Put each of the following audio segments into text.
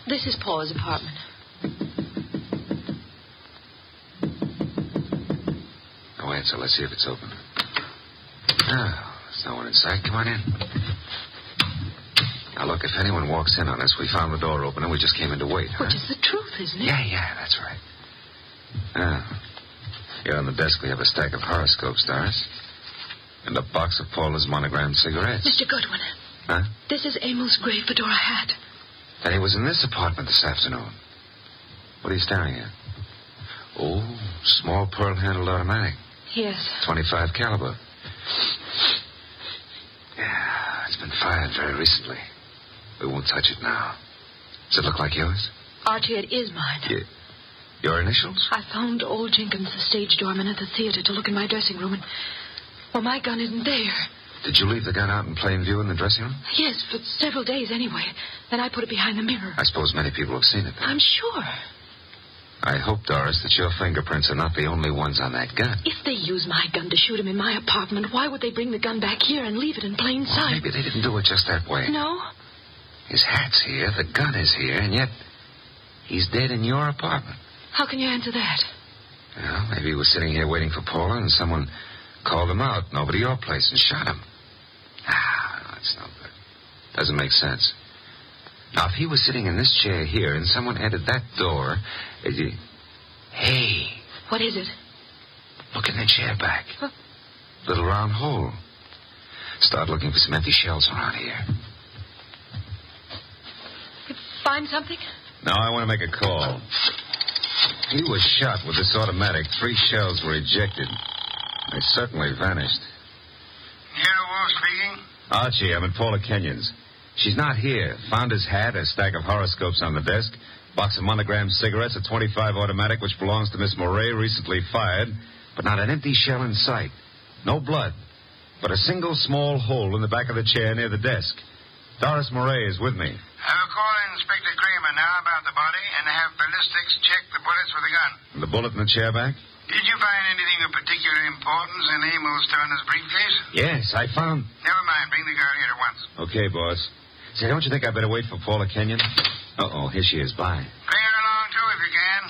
This is Paula's apartment. Go answer. Let's see if it's open. Oh, there's no one inside. Come on in. Now, look, if anyone walks in on us, we found the door open and we just came in to wait, huh? Which is the truth, isn't it? Yeah, that's right. Here on the desk we have a stack of horoscopes, Doris. And a box of Paula's monogrammed cigarettes. Mr. Goodwin. Huh? This is Emil's gray fedora hat. Then he was in this apartment this afternoon. What are you staring at? Oh, small pearl-handled automatic. Yes. .25 caliber. Yeah, it's been fired very recently. We won't touch it now. Does it look like yours? Archie, it is mine. Your initials? I phoned old Jenkins, the stage doorman at the theater, to look in my dressing room, and... well, my gun isn't there. Did you leave the gun out in plain view in the dressing room? Yes, for several days anyway. Then I put it behind the mirror. I suppose many people have seen it then. I'm sure. I hope, Doris, that your fingerprints are not the only ones on that gun. If they use my gun to shoot him in my apartment, why would they bring the gun back here and leave it in plain Well, sight? maybe they didn't do it just that way. No? His hat's here, the gun is here, and yet he's dead in your apartment. How can you answer that? Well, maybe he was sitting here waiting for Paula and someone called him out over to your place and shot him. That's no good. Doesn't make sense. Now, if he was sitting in this chair here and someone entered that door... Hey. What is it? Look in the chair back. Huh? Little round hole. Start looking for some empty shells around here. You find something? No, I want to make a call. He was shot with this automatic. 3 shells were ejected. They certainly vanished. Here, Wolf speaking. Archie, I'm at Paula Kenyon's. She's not here. Found his hat, a stack of horoscopes on the desk, box of monogrammed cigarettes, a .25 automatic which belongs to Miss Moray, recently fired, but not an empty shell in sight. No blood, but a single small hole in the back of the chair near the desk. Doris Moray is with me. I will call Inspector Kramer now about the body and have ballistics check the bullets for the gun. The bullet in the chair back? Did you find anything of particular importance in Emil Stoner's briefcase? Yes, I found... Never mind. Bring the girl here at once. Okay, boss. Say, don't you think I better wait for Paula Kenyon? Uh-oh, here she is. Bye. Bring her along, too, if you can.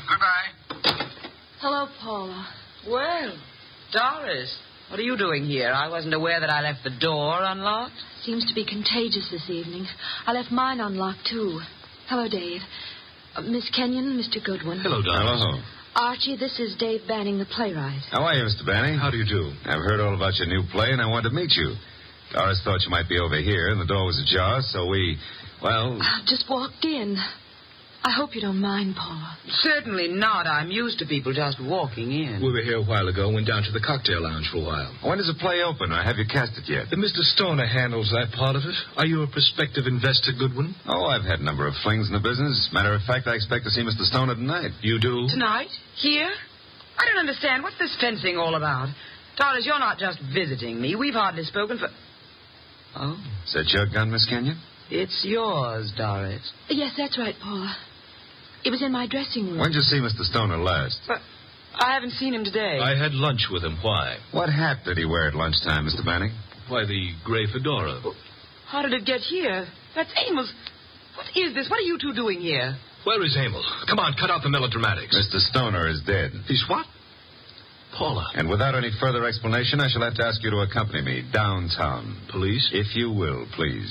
Goodbye. Hello, Paula. Well, Doris, what are you doing here? I wasn't aware that I left the door unlocked. Seems to be contagious this evening. I left mine unlocked, too. Hello, Dave. Miss Kenyon, Mr. Goodwin. Hello, Doris. Hello. Archie, this is Dave Banning, the playwright. How are you, Mr. Banning? How do you do? I've heard all about your new play, and I wanted to meet you. Doris thought you might be over here, and the door was ajar, so we, well... I just walked in. I hope you don't mind, Paula. Certainly not. I'm used to people just walking in. We were here a while ago and went down to the cocktail lounge for a while. When does the play open, or have you cast it yet? Mr. Stoner handles that part of it. Are you a prospective investor, Goodwin? Oh, I've had a number of flings in the business. Matter of fact, I expect to see Mr. Stoner tonight. You do? Tonight? Here? I don't understand. What's this fencing all about? Doris, you're not just visiting me. We've hardly spoken for... Oh, Is that your gun, Miss Kenyon? it's yours, Doris. Yes, that's right, Paula. It was in my dressing room. When did you see Mr. Stoner last? But I haven't seen him today. I had lunch with him. Why? What hat did he wear at lunchtime, Mr. Banning? Why, the gray fedora. How did it get here? That's Amos's. What is this? What are you two doing here? Where is Emil? Come on, cut out the melodramatics. Mr. Stoner is dead. He's what? Paula. And without any further explanation, I shall have to ask you to accompany me downtown. Police? If you will, please.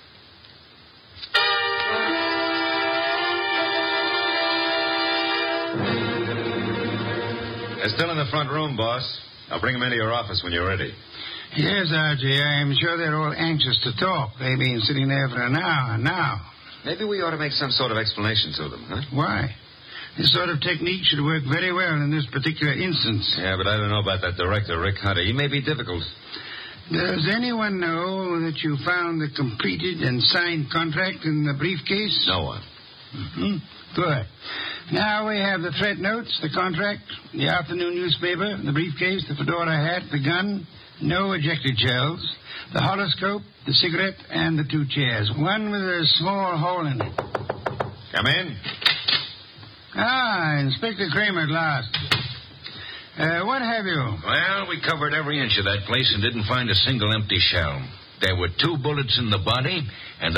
They're still in the front room, boss. I'll bring them into your office when you're ready. Yes, Archie, I'm sure they're all anxious to talk. They've been sitting there for an hour now. Maybe we ought to make some sort of explanation to them, huh? Why? This sort of technique should work very well in this particular instance. Yeah, but I don't know about that director, Rick Hunter. He may be difficult. Does anyone know that you found the completed and signed contract in the briefcase? No one. Mm-hmm. Good. Now we have the threat notes, the contract, the afternoon newspaper, the briefcase, the fedora hat, the gun, no ejected shells, the horoscope, the cigarette, and the 2 chairs. One with a small hole in it. Come in. Ah, Inspector Kramer at last. What have you? Well, we covered every inch of that place and didn't find a single empty shell. There were 2 bullets in the body and